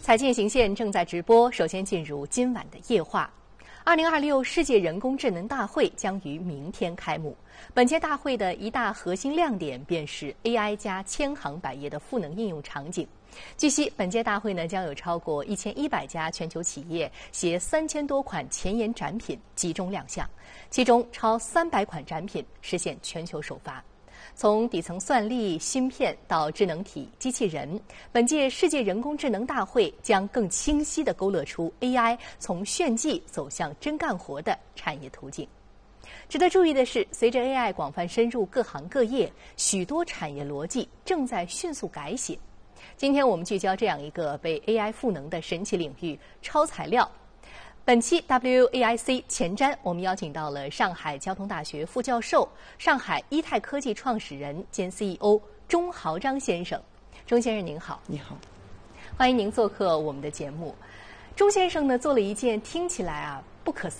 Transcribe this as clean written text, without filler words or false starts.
财经行线正在直播，首先进入今晚的夜话。2026世界人工智能大会将于明天开幕。本届大会的一大核心亮点便是 AI 加千行百业的赋能应用场景。据悉，本届大会将有超过1100家全球企业携3000多款前沿展品集中亮相，其中超300款展品实现全球首发。从底层算力、芯片到智能体、机器人，本届世界人工智能大会将更清晰地勾勒出 AI 从炫技走向真干活的产业途径。值得注意的是，随着 AI 广泛深入各行各业，许多产业逻辑正在迅速改写。今天我们聚焦这样一个被 AI 赋能的神奇领域——超材料。本期 WAIC 前瞻，我们邀请到了上海交通大学副教授、上海一泰科技创始人兼 CEO 钟豪章先生。钟先生您好。 你好， 欢迎您做客我们的节目。钟先生呢做了一件听起来不可思